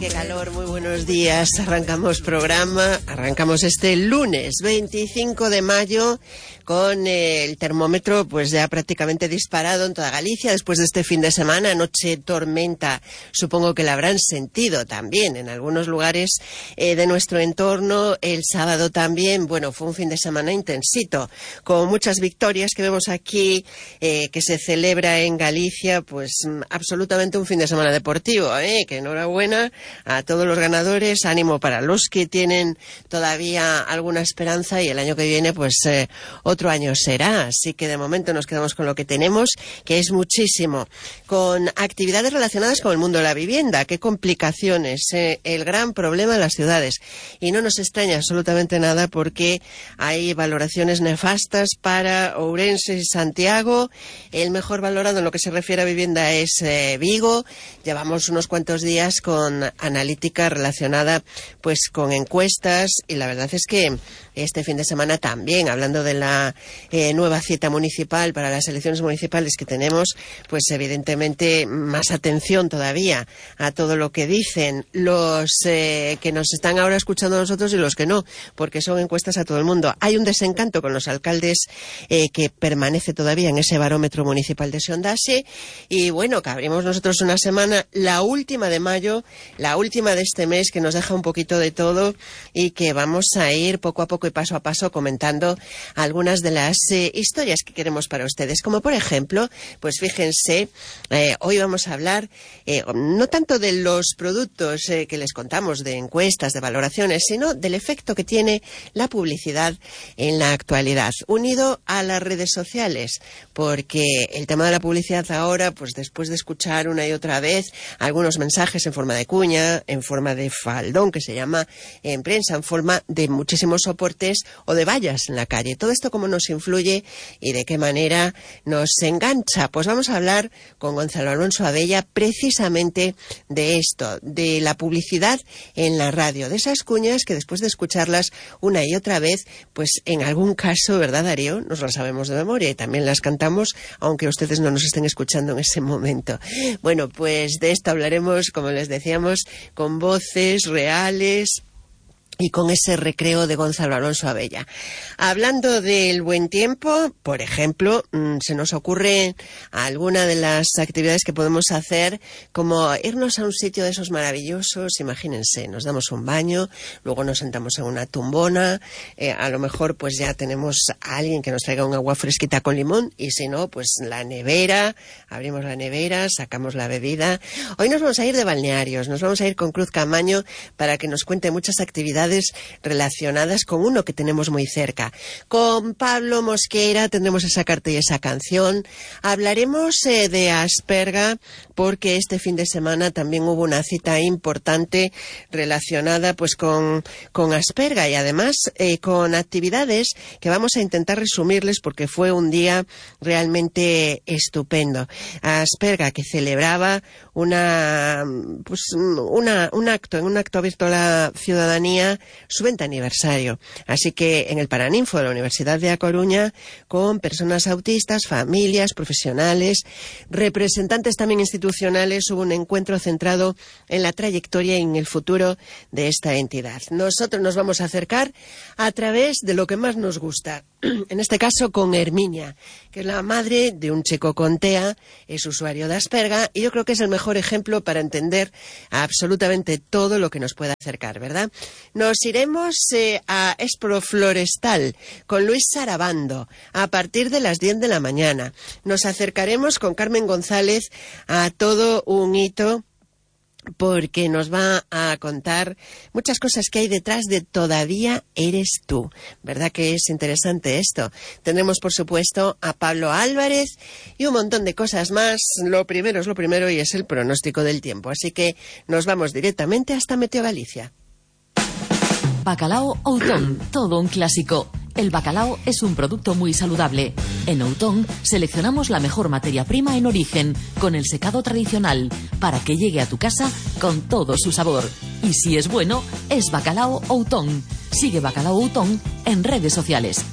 qué calor, muy buenos días. Arrancamos programa, arrancamos este lunes 25 de mayo con el termómetro pues ya prácticamente disparado en toda Galicia después de este fin de semana. Anoche tormenta, supongo que la habrán sentido también en algunos lugares de nuestro entorno. El sábado también, bueno, fue un fin de semana intensito, con muchas victorias que vemos aquí, que se celebra en Galicia, pues absolutamente un fin de semana deportivo, que enhorabuena a todos los ganadores, ánimo para los que tienen todavía alguna esperanza, y el año que viene pues otro año será, así que de momento nos quedamos con lo que tenemos, que es muchísimo, con actividades relacionadas con el mundo de la vivienda. Qué complicaciones, el gran problema en las ciudades, y no nos extraña absolutamente nada porque hay valoraciones nefastas para Ourense y Santiago. El mejor valorado en lo que se refiere a vivienda es Vigo. Llevamos unos cuantos días con analítica relacionada pues con encuestas, y la verdad es que este fin de semana también, hablando de la nueva cita municipal para las elecciones municipales que tenemos, pues evidentemente más atención todavía a todo lo que dicen los que nos están ahora escuchando a nosotros y los que no, porque son encuestas a todo el mundo. Hay un desencanto con los alcaldes que permanece todavía en ese barómetro municipal de Sondase, y bueno, que abrimos nosotros una semana, la última de mayo, la última de este mes, que nos deja un poquito de todo, y que vamos a ir poco a poco y paso a paso comentando algunas de las historias que queremos para ustedes, como por ejemplo, pues fíjense, hoy vamos a hablar no tanto de los productos que les contamos, de encuestas, de valoraciones, sino del efecto que tiene la publicidad en la actualidad, unido a las redes sociales, porque el tema de la publicidad ahora, pues después de escuchar una y otra vez algunos mensajes en forma de cuña, en forma de faldón, que se llama en prensa, en forma de muchísimos soportes o de vallas en la calle, todo esto cómo nos influye y de qué manera nos engancha. Pues vamos a hablar con Gonzalo Alonso Abella precisamente de esto, de la publicidad en la radio, de esas cuñas que después de escucharlas una y otra vez, pues en algún caso, ¿verdad, Darío?, nos las sabemos de memoria y también las cantamos, aunque ustedes no nos estén escuchando en ese momento. Bueno, pues de esto hablaremos, como les decíamos, con voces reales y con ese recreo de Gonzalo Alonso Abella. Hablando del buen tiempo, por ejemplo, se nos ocurre alguna de las actividades que podemos hacer, como irnos a un sitio de esos maravillosos. Imagínense, nos damos un baño, luego nos sentamos en una tumbona, a lo mejor pues ya tenemos a alguien que nos traiga un agua fresquita con limón, y si no, pues la nevera, abrimos la nevera, sacamos la bebida. Hoy nos vamos a ir de balnearios, nos vamos a ir con Cruz Camaño para que nos cuente muchas actividades relacionadas con uno que tenemos muy cerca. Con Pablo Mosqueira tendremos esa carta y esa canción. Hablaremos de Asperga, porque este fin de semana también hubo una cita importante relacionada pues con Asperga, y además con actividades que vamos a intentar resumirles porque fue un día realmente estupendo. Asperga, que celebraba un acto abierto a la ciudadanía, su 20 aniversario. Así que en el Paraninfo de la Universidad de A Coruña, con personas autistas, familias, profesionales, representantes también institucionales, hubo un encuentro centrado en la trayectoria y en el futuro de esta entidad. Nosotros nos vamos a acercar a través de lo que más nos gusta, en este caso con Herminia, que es la madre de un chico con TEA, es usuario de Asperga, y yo creo que es el mejor ejemplo para entender absolutamente todo lo que nos pueda acercar, ¿verdad? Nos iremos a Espro Florestal con Luis Sarabando a partir de las 10 de la mañana. Nos acercaremos con Carmen González a todo un hito, porque nos va a contar muchas cosas que hay detrás de Todavía eres tú. ¿Verdad que es interesante esto? Tendremos, por supuesto, a Pablo Álvarez y un montón de cosas más. Lo primero es lo primero, y es el pronóstico del tiempo. Así que nos vamos directamente hasta Meteo Galicia. Bacalao Outón, todo un clásico. El bacalao es un producto muy saludable. En Outón seleccionamos la mejor materia prima en origen, con el secado tradicional, para que llegue a tu casa con todo su sabor. Y si es bueno, es Bacalao Outón. Sigue Bacalao Outón en redes sociales.